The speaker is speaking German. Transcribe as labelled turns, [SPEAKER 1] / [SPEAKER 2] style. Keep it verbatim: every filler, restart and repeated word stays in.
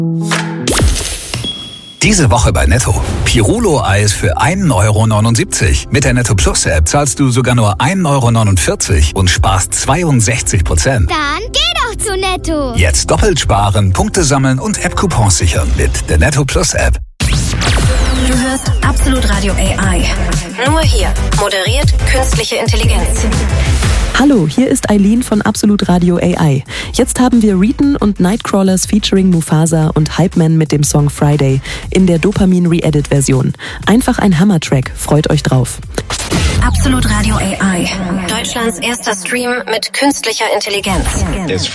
[SPEAKER 1] Diese Woche bei Netto. Pirulo-Eis für ein Euro neunundsiebzig. Mit der Netto Plus App zahlst du sogar nur ein Euro neunundvierzig und sparst zweiundsechzig Prozent.
[SPEAKER 2] Dann geh doch zu Netto.
[SPEAKER 1] Jetzt doppelt sparen, Punkte sammeln und App-Coupons sichern mit der Netto Plus App.
[SPEAKER 3] Du hörst Absolut Radio A I. Nur hier. Moderiert künstliche Intelligenz.
[SPEAKER 4] Hallo, hier ist Eileen von Absolut Radio A I. Jetzt haben wir Reeton und Nightcrawlers featuring Mufasa und Hypeman mit dem Song Friday in der Dopamin Re-Edit-Version. Einfach ein Hammer-Track, freut euch drauf.
[SPEAKER 3] Absolut Radio A I. Deutschlands erster Stream mit künstlicher Intelligenz.